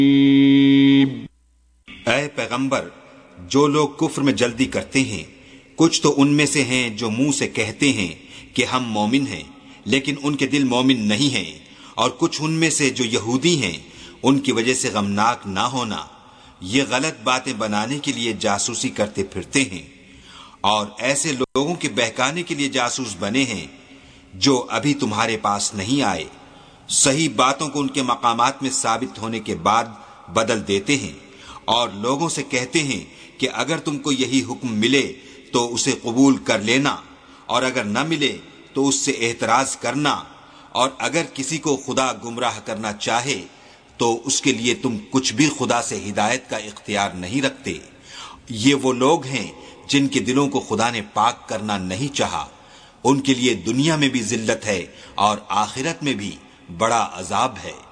ऐ पैगंबर, जो लोग कुफ्र में जल्दी करते हैं, कुछ तो उनमें से हैं जो मुंह से कहते हैं कि हम मोमिन हैं, लेकिन उनके दिल मोमिन नहीं हैं, और कुछ उनमें से जो यहूदी हैं, उनकी वजह से गमनाक ना होना। ये गलत बातें बनाने के लिए जासूसी करते फिरते हैं, और ऐसे लोगों के बहकाने के लिए जासूस बने हैं जो अभी तुम्हारे पास नहीं आए। सही बातों को उनके मकामात में साबित होने के बाद बदल देते हैं, और लोगों से कहते हैं कि अगर तुमको यही हुक्म मिले तो उसे कबूल कर लेना, और अगर न मिले तो उससे एतराज करना, और अगर किसी को खुदा गुमराह करना चाहे तो उसके लिए तुम कुछ भी खुदा से हिदायत का इख्तियार नहीं रखते। ये वो लोग हैं जिनके दिलों को खुदा ने पाक करना नहीं चाहा। उनके लिए दुनिया में भी जिल्लत है और आखिरत में भी बड़ा अजाब है।